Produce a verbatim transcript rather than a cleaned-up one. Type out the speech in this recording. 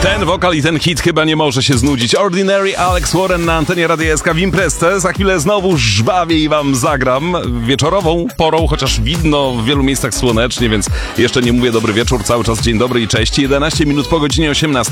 Ten wokal i ten hit chyba nie może się znudzić. Ordinary, Alex Warren na antenie Radia S K w imprezce. Za chwilę znowu żwawiej i wam zagram wieczorową porą, chociaż widno w wielu miejscach słonecznie, więc jeszcze nie mówię dobry wieczór, cały czas dzień dobry i cześć. jedenaście minut po godzinie osiemnastej.